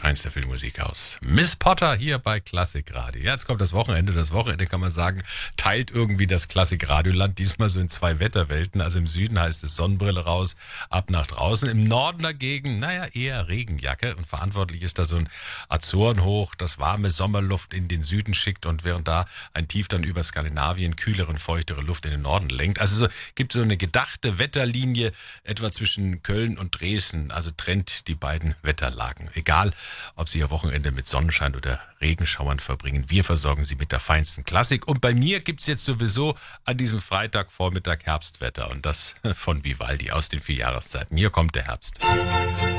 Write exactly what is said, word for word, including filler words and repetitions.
feinste Filmmusik aus Miss Potter hier bei Klassikradio. Ja, jetzt kommt das Wochenende. Das Wochenende, kann man sagen, teilt irgendwie das Klassikradioland. Diesmal so in zwei Wetterwelten. Also im Süden heißt es Sonnenbrille raus, ab nach draußen. Im Norden dagegen, naja, eher Regenjacke. Und verantwortlich ist da so ein Azorenhoch, das warme Sommerluft in den Süden schickt und während da ein Tief dann über Skandinavien kühlere und feuchtere Luft in den Norden lenkt. Also so, gibt so eine gedachte Wetterlinie etwa zwischen Köln und Dresden. Also trennt die beiden Wetterlagen. Egal, ob Sie Ihr Wochenende mit Sonnenschein oder Regenschauern verbringen. Wir versorgen Sie mit der feinsten Klassik. Und bei mir gibt's jetzt sowieso an diesem Freitagvormittag Herbstwetter. Und das von Vivaldi aus den vier Jahreszeiten. Hier kommt der Herbst.